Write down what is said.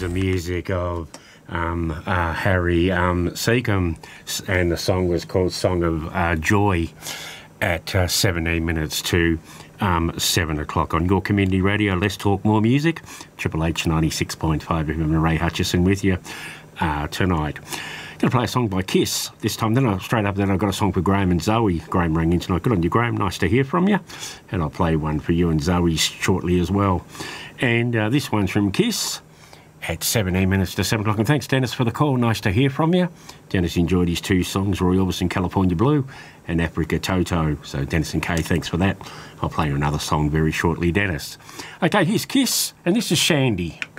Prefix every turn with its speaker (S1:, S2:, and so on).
S1: the music of Harry Seacombe, and the song was called Song of Joy at 17 minutes to 7 o'clock on your community radio. Let's talk more music. Triple H 96.5 FM. Ray Hutchison with you tonight. Going to play a song by Kiss this time. Then straight up, I've got a song for Graham and Zoe. Graham rang in tonight. Good on you, Graham. Nice to hear from you. And I'll play one for you and Zoe shortly as well. And this one's from Kiss at 17 minutes to 7 o'clock. And thanks, Dennis, for the call. Nice to hear from you. Dennis enjoyed his two songs, Roy Orbison, California Blue, and Africa Toto. So, Dennis and Kay, thanks for that. I'll play you another song very shortly, Dennis. Okay, here's Kiss, and this is Shandy.